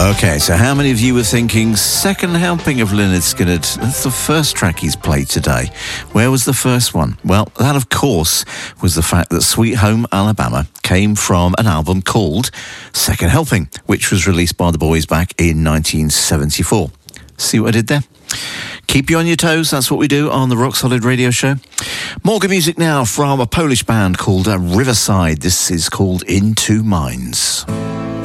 Okay, so how many of you were thinking second helping of Lynyrd Skynyrd? That's the first track he's played today. Where was the first one? Well, that of course was the fact that Sweet Home Alabama came from an album called Second Helping, which was released by the Boys back in 1974. See what I did there? Keep you on your toes, that's what we do on the Rock Solid Radio Show. More good music now from a Polish band called Riverside. This is called In Two Minds.